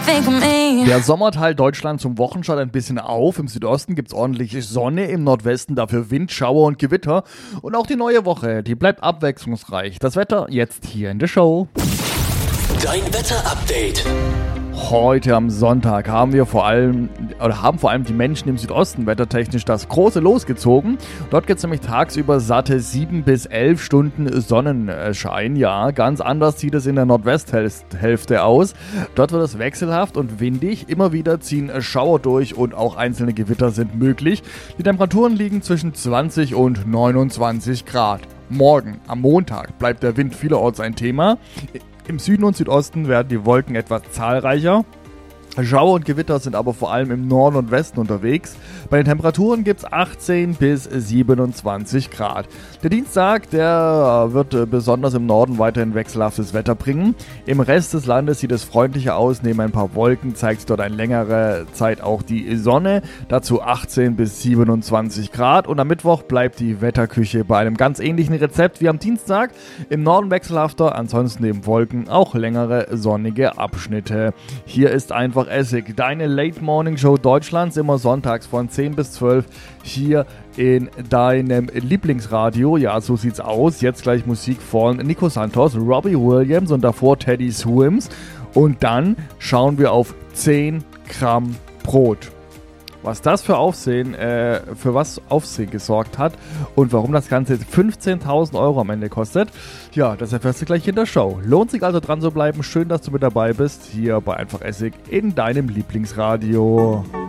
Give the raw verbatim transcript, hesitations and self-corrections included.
think of me. Der Sommerteil Deutschland zum Wochenstart ein bisschen auf. Im Südosten gibt's ordentlich Sonne, im Nordwesten dafür Wind, Schauer und Gewitter. Und auch die neue Woche, die bleibt abwechslungsreich. Das Wetter jetzt hier in der Show. Dein Wetter-Update. Heute am Sonntag haben wir vor allem, oder haben vor allem die Menschen im Südosten wettertechnisch das große losgezogen. Dort gibt es nämlich tagsüber satte sieben bis elf Stunden Sonnenschein. Ja, ganz anders sieht es in der Nordwesthälfte aus. Dort wird es wechselhaft und windig. Immer wieder ziehen Schauer durch und auch einzelne Gewitter sind möglich. Die Temperaturen liegen zwischen zwanzig und neunundzwanzig Grad. Morgen, am Montag, bleibt der Wind vielerorts ein Thema. Im Süden und Südosten werden die Wolken etwas zahlreicher. Schauer und Gewitter sind aber vor allem im Norden und Westen unterwegs. Bei den Temperaturen gibt es achtzehn bis siebenundzwanzig Grad. Der Dienstag, der wird besonders im Norden weiterhin wechselhaftes Wetter bringen. Im Rest des Landes sieht es freundlicher aus. Neben ein paar Wolken zeigt dort eine längere Zeit auch die Sonne. Dazu achtzehn bis siebenundzwanzig Grad. Und am Mittwoch bleibt die Wetterküche bei einem ganz ähnlichen Rezept wie am Dienstag. Im Norden wechselhafter, ansonsten neben Wolken auch längere sonnige Abschnitte. Hier ist einfach Essig, deine Late Morning Show Deutschlands, immer sonntags von zehn bis zwölf hier in deinem Lieblingsradio. Ja, so sieht's aus. Jetzt gleich Musik von Nico Santos, Robbie Williams und davor Teddy Swims. Und dann schauen wir auf zehn Gramm Brot. Was das für Aufsehen, äh, für was Aufsehen gesorgt hat und warum das Ganze fünfzehntausend Euro am Ende kostet, ja, das erfährst du gleich in der Show. Lohnt sich also dran zu bleiben. Schön, dass du mit dabei bist, hier bei Einfach Essig in deinem Lieblingsradio.